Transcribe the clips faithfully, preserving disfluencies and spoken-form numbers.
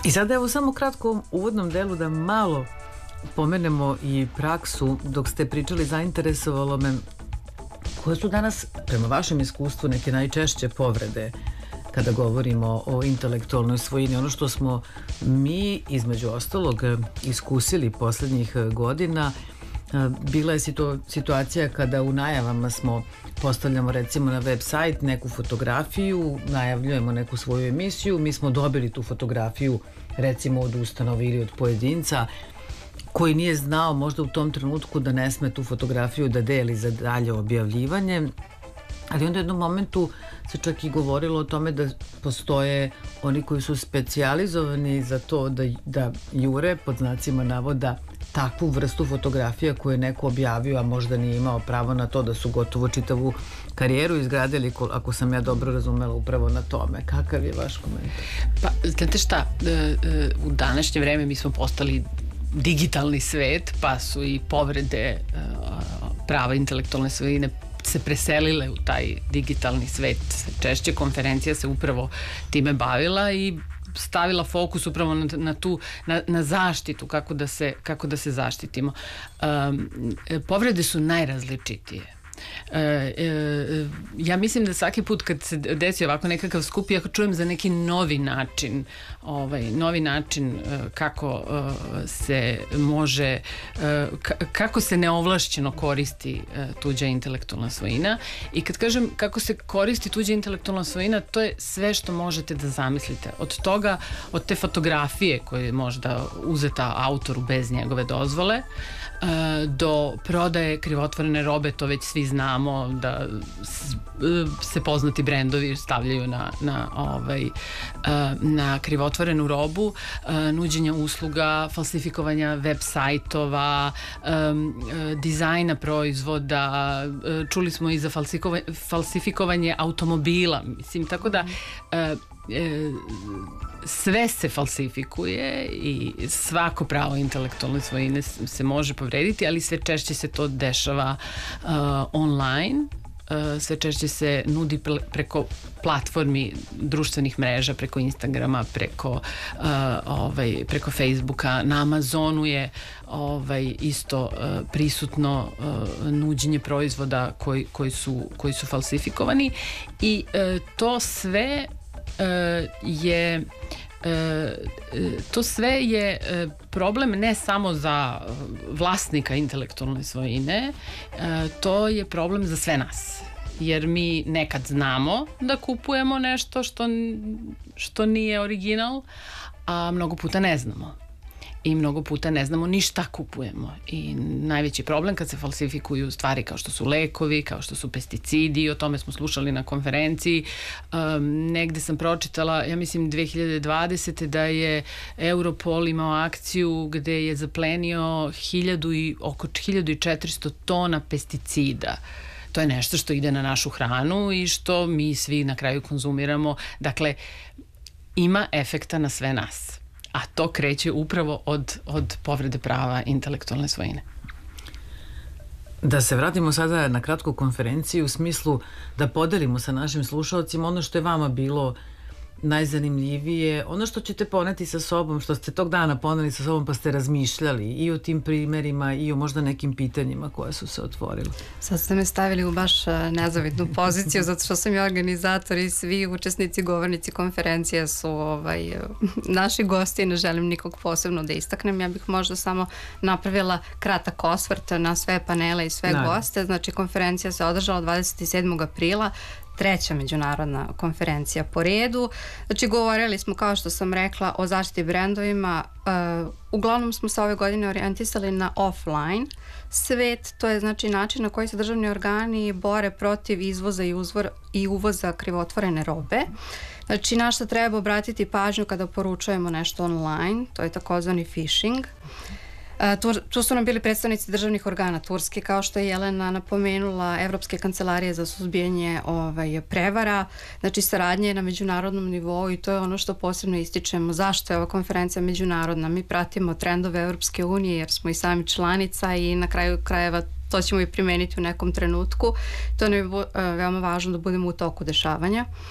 I sada evo samo kratko u uvodnom delu da malo pomenemo i praksu. Dok ste pričali, zainteresovalo me koje su danas, prema vašem iskustvu, neke najčešće povrede kada govorimo o intelektualnoj svojini. Ono što smo mi, između ostalog, iskusili poslednjih godina, bila je situacija kada u najavama smo postavljamo recimo na web sajt neku fotografiju, najavljujemo neku svoju emisiju, mi smo dobili tu fotografiju recimo od ustanove ili od pojedinca koji nije znao možda u tom trenutku da ne sme tu fotografiju da deli za dalje objavljivanje, ali onda u jednom momentu se čak i govorilo o tome da postoje oni koji su specijalizovani za to da, da jure, pod znacima navoda, takvu vrstu fotografija koju je neko objavio, a možda nije imao pravo na to, da su gotovo čitavu karijeru izgradili, ako sam ja dobro razumela, upravo na tome. Kakav je vaš komentar? Pa, znate šta, u današnje vreme mi smo postali digitalni svet, pa su i povrede prava intelektualne svojine se preselile u taj digitalni svet. Češće konferencija se upravo time bavila i stavila fokus upravo na, na tu, na, na zaštitu, kako da se, kako da se zaštitimo. Um, povrede su najrazličitije. E, e, ja mislim da svaki put kad se desi ovako nekakav skup, ja čujem za neki novi način, ovaj, novi način e, kako e, se može, e, kako se neovlašćeno koristi e, tuđa intelektualna svojina. I kad kažem kako se koristi tuđa intelektualna svojina, to je sve što možete da zamislite. Od toga, od te fotografije koje je možda uzeta autoru bez njegove dozvole, do prodaje krivotvorene robe, to već svi znamo da se poznati brendovi stavljaju na, na, ovaj, na krivotvorenu robu, nuđenja usluga, falsifikovanja web sajtova, dizajna proizvoda, čuli smo i za falsifikovanje automobila, mislim, tako da sve se falsifikuje i svako pravo intelektualne svojine se može povrediti, ali sve češće se to dešava uh, online, uh, sve češće se nudi preko platformi društvenih mreža, preko Instagrama, preko uh, ovaj, preko Facebooka. Na Amazonu je ovaj, isto uh, prisutno uh, nuđenje proizvoda koji, koji, su, koji su falsifikovani i uh, to sve Uh, je uh, to sve je uh, problem ne samo za vlasnika intelektualne svojine, uh, to je problem za sve nas, jer mi nekad znamo da kupujemo nešto što, što nije original, a mnogo puta ne znamo. I mnogo puta ne znamo ni šta kupujemo. I najveći problem kad se falsifikuju stvari kao što su lekovi, kao što su pesticidi, o tome smo slušali na konferenciji. Um, negde sam pročitala, ja mislim dve hiljade dvadesete da je Europol imao akciju gde je zaplenio hiljadu i, oko hiljadu četiristo tona pesticida. To je nešto što ide na našu hranu i što mi svi na kraju konzumiramo. Dakle, ima efekta na sve nas. A to kreće upravo od, od povrede prava intelektualne svojine. Da se vratimo sada na kratku konferenciju u smislu da podelimo sa našim slušalcima ono što je vama bilo najzanimljivije, ono što ćete poneti sa sobom, što ste tog dana poneli sa sobom pa ste razmišljali i o tim primerima i o možda nekim pitanjima koja su se otvorila. Sad ste me stavili u baš nezavidnu poziciju zato što sam i organizator i svi učesnici, govornici konferencije su ovaj, naši gosti i ne želim nikog posebno da istaknem. Ja bih možda samo napravila kratak osvrt na sve panele i sve Naravno. goste. Znači konferencija se održala dvadeset sedmog aprila, treća međunarodna konferencija po redu. Znači, govorili smo, kao što sam rekla, o zaštiti brendovima. Uh, uglavnom smo se ove godine orijentisali na offline svet, to je znači način na koji se državni organi bore protiv izvoza i, uzvor, i uvoza krivotvorene robe. Znači, na što treba obratiti pažnju kada poručujemo nešto online, to je takozvani phishing. Tu, tu su nam bili predstavnici državnih organa Turske, kao što je Jelena napomenula, Evropske kancelarije za suzbijanje ovaj, prevara, znači saradnje na međunarodnom nivou i to je ono što posebno ističemo. Zašto je ova konferencija međunarodna? Mi pratimo trendove Evropske unije jer smo i sami članica i na kraju krajeva to ćemo i primeniti u nekom trenutku. To nam je veoma važno da budemo u toku dešavanja.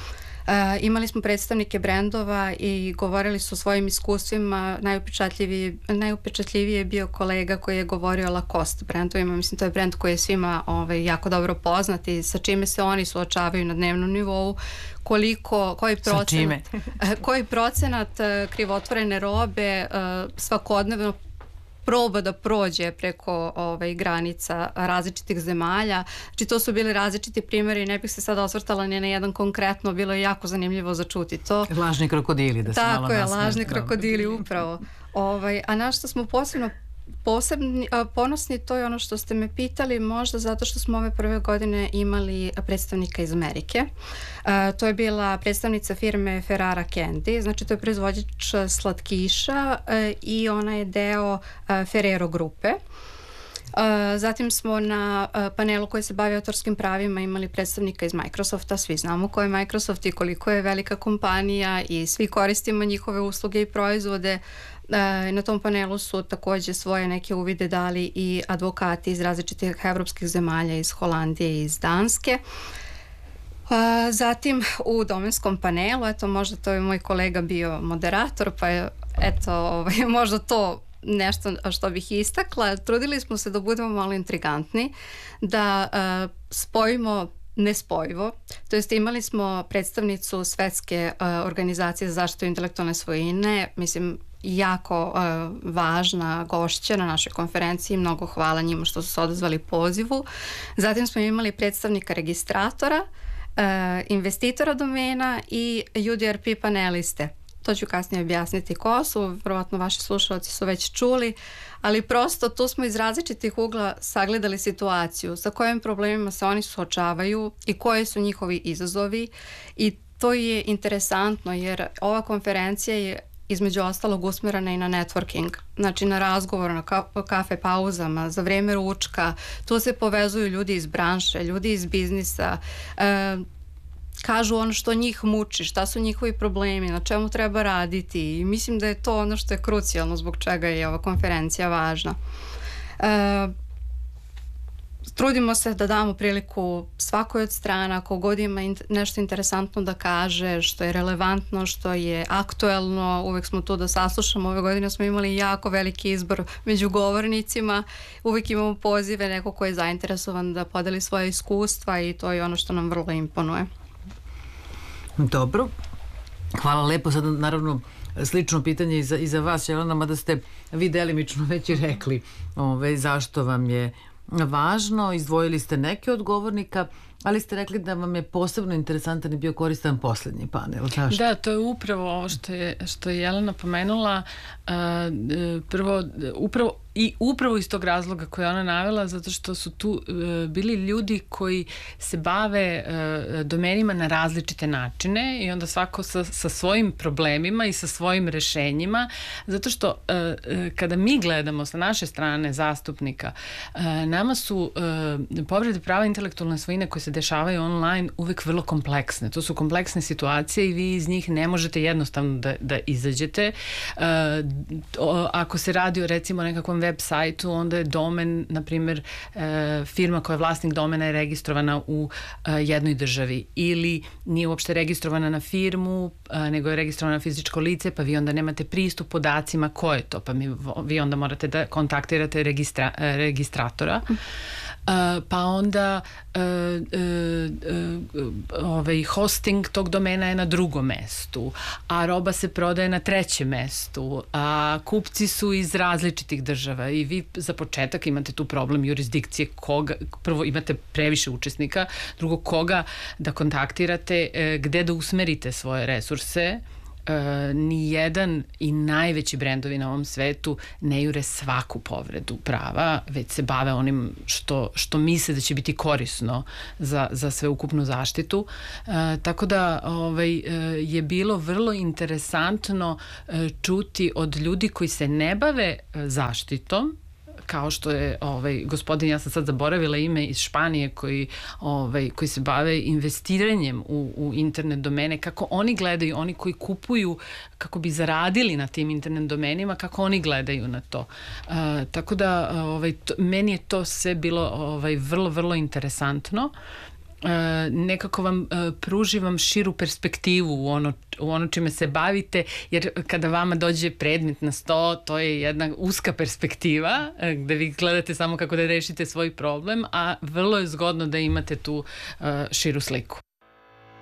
E, imali smo predstavnike brendova i govorili su o svojim iskustvima. Najupečatljiviji, najupečatljiviji je bio kolega koji je govorio o Lacoste brendovima. Mislim, to je brend koji je svima ovaj, jako dobro poznat i sa čime se oni suočavaju na dnevnom nivou, koliko, koji procenat, koji procenat krivotvorene robe svakodnevno proba da prođe preko ovaj, granica različitih zemalja. Znači to su bili različiti primjeri i ne bih se sada osvrtala ni na jedan konkretno, bilo je jako zanimljivo za čuti to. Lažni krokodili, da se malo nasmijete. Tako je, lažni krokodili, upravo. Ovaj, a na što smo posebno Posebni, ponosni, to je ono što ste me pitali, možda zato što smo ove prve godine imali predstavnika iz Amerike. E, to je bila predstavnica firme Ferrara Candy, znači to je proizvođač slatkiša e, i ona je deo e, Ferrero grupe. E, zatim smo na e, panelu koji se bavi autorskim pravima imali predstavnika iz Microsofta, svi znamo ko je Microsoft i koliko je velika kompanija i svi koristimo njihove usluge i proizvode. Na tom panelu su također svoje neke uvide dali i advokati iz različitih evropskih zemalja, iz Holandije i iz Danske. Zatim u domenskom panelu, eto možda to je moj kolega bio moderator, pa je eto ovaj, možda to nešto što bih istakla. Trudili smo se da budemo malo intrigantni, da uh, spojimo nespojivo. To jest imali smo predstavnicu Svetske uh, organizacije za zaštitu intelektualne svojine, mislim jako uh, važna gošća na našoj konferenciji, mnogo hvala njima što su se odazvali pozivu. Zatim smo imali predstavnika registratora, uh, investitora domena i U D R P paneliste. To ću kasnije objasniti ko su, vjerovatno vaši slušalci su već čuli, ali prosto tu smo iz različitih ugla sagledali situaciju, sa kojim problemima se oni suočavaju i koji su njihovi izazovi i to je interesantno jer ova konferencija je između ostalog usmjerena i na networking, znači na razgovor, na kafe pauzama, za vrijeme ručka, tu se povezuju ljudi iz branše, ljudi iz biznisa, e, kažu ono što njih muči, šta su njihovi problemi, na čemu treba raditi i mislim da je to ono što je krucijalno zbog čega je ova konferencija važna. E, trudimo se da damo priliku svakoj od strana, kogod ima nešto interesantno da kaže, što je relevantno, što je aktuelno, uvek smo tu da saslušamo. Ove godine smo imali jako veliki izbor među govornicima, uvek imamo pozive, neko ko je zainteresovan da podeli svoje iskustva i to je ono što nam vrlo imponuje. Dobro, hvala lepo. Sad naravno slično pitanje i za, i za vas, Jelena, mada ste vi delimično već i rekli ove, zašto vam je važno, izdvojili ste neke od govornika, ali ste rekli da vam je posebno interesantan i bio koristan posljednji panel. Zašto? Da, to je upravo ovo što je, što je Jelena pomenula. Uh, prvo, upravo i upravo iz tog razloga koje ona navela, zato što su tu uh, bili ljudi koji se bave uh, domenima na različite načine i onda svako sa, sa svojim problemima i sa svojim rešenjima, zato što uh, kada mi gledamo sa naše strane zastupnika, uh, nama su uh, povrede prava intelektualne svojine koje se dešavaju online uvek vrlo kompleksne. To su kompleksne situacije i vi iz njih ne možete jednostavno da, da izađete. Uh, o, ako se radi o recimo nekakvom web sajtu, onda je domen, na primjer, uh, firma koja je vlasnik domena je registrovana u uh, jednoj državi ili nije uopšte registrovana na firmu, uh, nego je registrovana na fizičko lice, pa vi onda nemate pristup podacima ko je to, pa mi, vi onda morate da kontaktirate registra, uh, registratora. Uh, pa onda uh, uh, uh, ovaj hosting tog domena je na drugom mestu, a roba se prodaje na trećem mestu, a kupci su iz različitih država i vi za početak imate tu problem jurisdikcije, koga, prvo imate previše učesnika, drugo koga da kontaktirate, uh, gde da usmerite svoje resurse. Uh, ni jedan i najveći brendovi na ovom svetu ne jure svaku povredu prava, već se bave onim što, što misle da će biti korisno za, za sveukupnu zaštitu. Uh, tako da ovaj, uh, je bilo vrlo interesantno uh, čuti od ljudi koji se ne bave uh, zaštitom, kao što je ovaj gospodin, ja sam sad zaboravila ime, iz Španije, koji, ovaj, koji se bave investiranjem u, u internet domene, kako oni gledaju, oni koji kupuju kako bi zaradili na tim internet domenima, kako oni gledaju na to. Uh, tako da ovaj, to, meni je to sve bilo ovaj, vrlo, vrlo interesantno. nekako vam pruži vam širu perspektivu u ono, u ono čime se bavite, jer kada vama dođe predmet na sto, to je jedna uska perspektiva gde vi gledate samo kako da rešite svoj problem, a vrlo je zgodno da imate tu širu sliku.